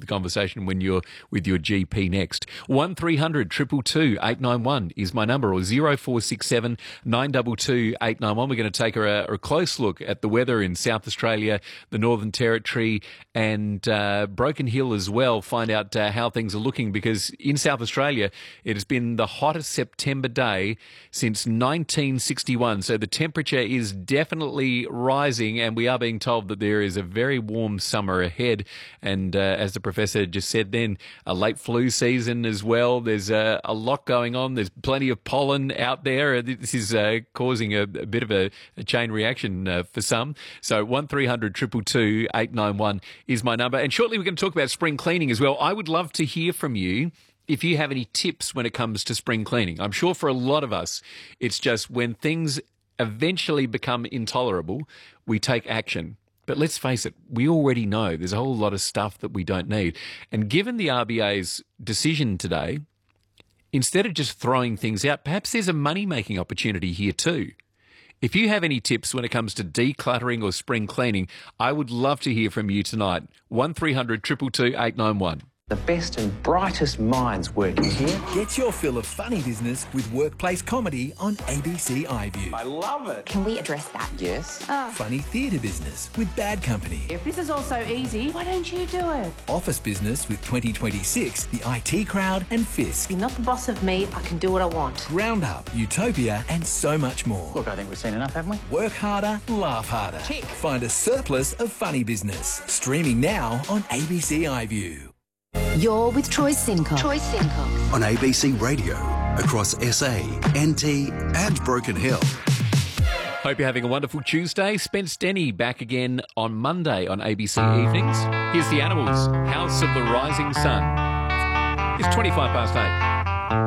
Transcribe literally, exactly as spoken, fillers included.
the conversation when you're with your G P next. one three hundred two two two eight nine one is my number, or zero four six seven nine two two eight nine one. We're going to take a, a close look at the weather in South Australia, the Northern Territory and uh, Broken Hill as well, find out uh, how things are looking, because in South Australia it has been the hottest September day since nineteen sixty-one. So the temperature is definitely rising, and we are being told that there is a very warm summer ahead. And uh, as the professor just said then, a late flu season as well. There's uh, a lot going on. There's plenty of pollen out there. This is uh, causing a, a bit of a, a chain reaction uh, for some. So one three hundred two two two eight nine one is my number. And shortly we're going to talk about spring cleaning as well. I would love to hear from you if you have any tips when it comes to spring cleaning. I'm sure for a lot of us, it's just when things eventually become intolerable, we take action. But let's face it, we already know there's a whole lot of stuff that we don't need. And given the R B A's decision today, instead of just throwing things out, perhaps there's a money-making opportunity here too. If you have any tips when it comes to decluttering or spring cleaning, I would love to hear from you tonight. one three hundred two two two eight nine one. The best and brightest minds working here. Get your fill of funny business with workplace comedy on A B C iView. I love it. Can we address that? Yes. Funny theatre business with Bad Company. If this is all so easy, why don't you do it? Office business with twenty twenty-six, the I T Crowd and Fisk. You're not the boss of me. I can do what I want. Roundup, Utopia and so much more. Look, I think we've seen enough, haven't we? Work harder, laugh harder. Tick. Find a surplus of funny business. Streaming now on A B C iView. You're with Troy Sincox. Troy Sincox. On A B C Radio, across S A, N T and Broken Hill. Hope you're having a wonderful Tuesday. Spence Denny back again on Monday on A B C Evenings. Here's the Animals, House of the Rising Sun. It's twenty-five past eight.